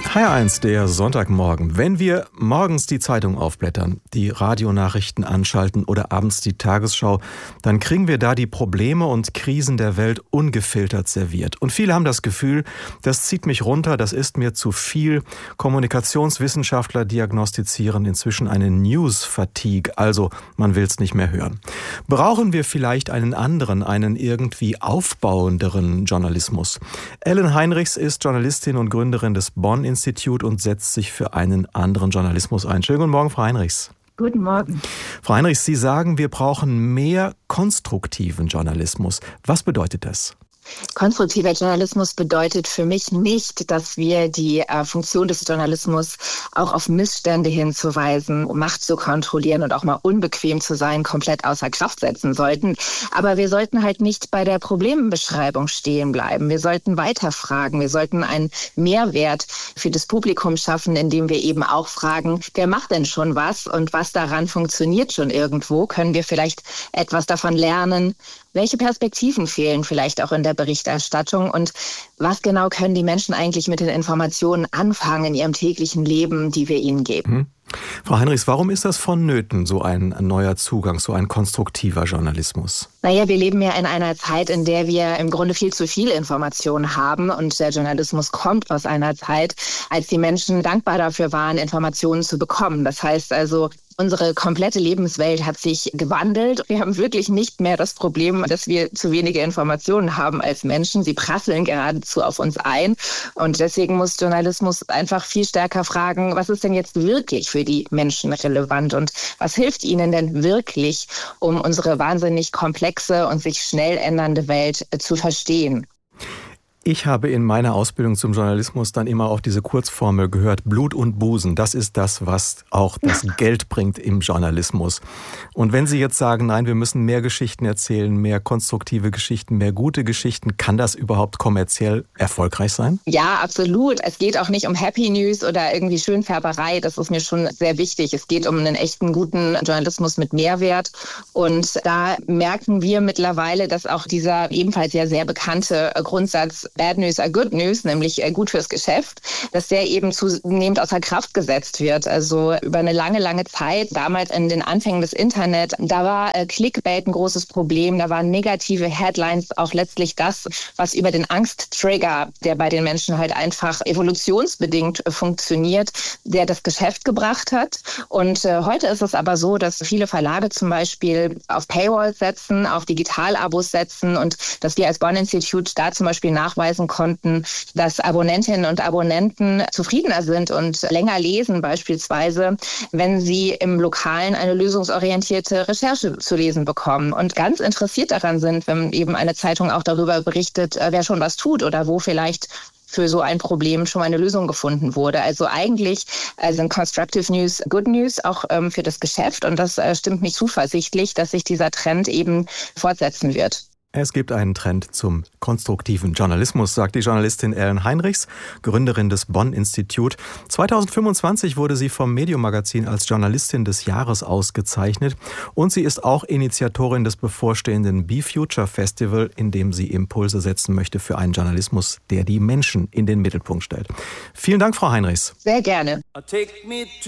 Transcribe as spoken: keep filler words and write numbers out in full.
H eins, der Sonntagmorgen. Wenn wir morgens die Zeitung aufblättern, die Radionachrichten anschalten oder abends die Tagesschau, dann kriegen wir da die Probleme und Krisen der Welt ungefiltert serviert. Und viele haben das Gefühl, das zieht mich runter, das ist mir zu viel. Kommunikationswissenschaftler diagnostizieren inzwischen eine News-Fatigue, also man will es nicht mehr hören. Brauchen wir vielleicht einen anderen, einen irgendwie aufbauenderen Journalismus? Ellen Heinrichs ist Journalistin und Gründerin des Bonn-Instituts und setzt sich für einen anderen Journalismus ein. Schönen guten Morgen, Frau Heinrichs. Guten Morgen. Frau Heinrichs, Sie sagen, wir brauchen mehr konstruktiven Journalismus. Was bedeutet das? Konstruktiver Journalismus bedeutet für mich nicht, dass wir die äh, Funktion des Journalismus auch auf Missstände hinzuweisen, um Macht zu kontrollieren und auch mal unbequem zu sein, komplett außer Kraft setzen sollten. Aber wir sollten halt nicht bei der Problembeschreibung stehen bleiben. Wir sollten weiterfragen. Wir sollten einen Mehrwert für das Publikum schaffen, indem wir eben auch fragen, wer macht denn schon was und was daran funktioniert schon irgendwo? Können wir vielleicht etwas davon lernen? Welche Perspektiven fehlen vielleicht auch in der Berichterstattung und was genau können die Menschen eigentlich mit den Informationen anfangen in ihrem täglichen Leben, die wir ihnen geben? Hm. Frau Heinrichs, warum ist das vonnöten, so ein neuer Zugang, so ein konstruktiver Journalismus? Naja, wir leben ja in einer Zeit, in der wir im Grunde viel zu viel Information haben und der Journalismus kommt aus einer Zeit, als die Menschen dankbar dafür waren, Informationen zu bekommen. Das heißt also, unsere komplette Lebenswelt hat sich gewandelt. Wir haben wirklich nicht mehr das Problem, dass wir zu wenige Informationen haben als Menschen. Sie prasseln geradezu auf uns ein. Und deswegen muss Journalismus einfach viel stärker fragen, was ist denn jetzt wirklich für die Menschen relevant und was hilft ihnen denn wirklich, um unsere wahnsinnig komplexe und sich schnell ändernde Welt zu verstehen? Ich habe in meiner Ausbildung zum Journalismus dann immer auf diese Kurzformel gehört, Blut und Busen, das ist das, was auch das Geld bringt im Journalismus. Und wenn Sie jetzt sagen, nein, wir müssen mehr Geschichten erzählen, mehr konstruktive Geschichten, mehr gute Geschichten, kann das überhaupt kommerziell erfolgreich sein? Ja, absolut. Es geht auch nicht um Happy News oder irgendwie Schönfärberei, das ist mir schon sehr wichtig. Es geht um einen echten, guten Journalismus mit Mehrwert. Und da merken wir mittlerweile, dass auch dieser ebenfalls ja sehr bekannte Grundsatz Bad News are Good News, nämlich gut fürs Geschäft, dass der eben zunehmend außer Kraft gesetzt wird. Also über eine lange, lange Zeit, damals in den Anfängen des Internet, da war Clickbait ein großes Problem, da waren negative Headlines auch letztlich das, was über den Angsttrigger, der bei den Menschen halt einfach evolutionsbedingt funktioniert, der das Geschäft gebracht hat. Und äh, heute ist es aber so, dass viele Verlage zum Beispiel auf Paywalls setzen, auf Digitalabos setzen und dass wir als Bonn-Institut da zum Beispiel nachweisen konnten, dass Abonnentinnen und Abonnenten zufriedener sind und länger lesen beispielsweise, wenn sie im Lokalen eine lösungsorientierte Recherche zu lesen bekommen und ganz interessiert daran sind, wenn eben eine Zeitung auch darüber berichtet, wer schon was tut oder wo vielleicht für so ein Problem schon mal eine Lösung gefunden wurde. Also eigentlich sind Constructive News Good News auch ähm, für das Geschäft und das äh, stimmt mich zuversichtlich, dass sich dieser Trend eben fortsetzen wird. Es gibt einen Trend zum konstruktiven Journalismus, sagt die Journalistin Ellen Heinrichs, Gründerin des Bonn-Institut. zweitausendfünfundzwanzig wurde sie vom Medium-Magazin als Journalistin des Jahres ausgezeichnet und sie ist auch Initiatorin des bevorstehenden Be Future Festival, in dem sie Impulse setzen möchte für einen Journalismus, der die Menschen in den Mittelpunkt stellt. Vielen Dank, Frau Heinrichs. Sehr gerne.